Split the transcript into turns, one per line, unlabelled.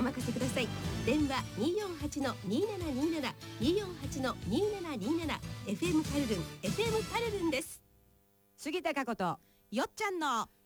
お任せください。電話248-2727 248-2727 FM カルルン FM カルルンです。
杉田佳子とよっちゃんの